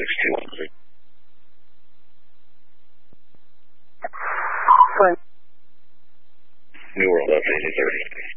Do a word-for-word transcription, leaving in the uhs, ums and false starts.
six two one three. Right. New World, update eight thirty.